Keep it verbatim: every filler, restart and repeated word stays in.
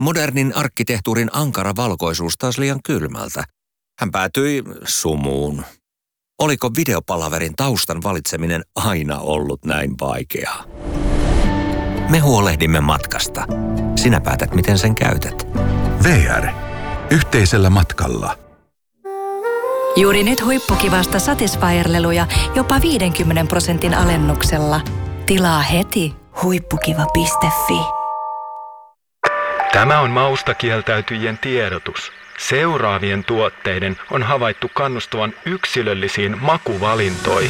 Modernin arkkitehtuurin ankara valkoisuus taas liian kylmältä. Hän päätyi sumuun. Oliko videopalaverin taustan valitseminen aina ollut näin vaikeaa? Me huolehdimme matkasta. Sinä päätät, miten sen käytät. V R. Yhteisellä matkalla. Juuri nyt huippukivasta Satisfyer-leluja jopa viidenkymmenen prosentin alennuksella. Tilaa heti huippukiva piste fi. Tämä on mausta kieltäytyjien tiedotus. Seuraavien tuotteiden on havaittu kannustavan yksilöllisiin makuvalintoihin.